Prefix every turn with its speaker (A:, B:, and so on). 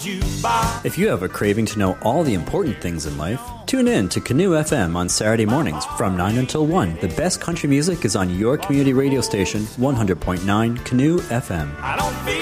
A: jukebox.
B: If you have a craving to know all the important things in life, tune in to Canoe FM on Saturday mornings from 9 until 1. The best country music is on your community radio station, 100.9 Canoe FM.
A: I don't feel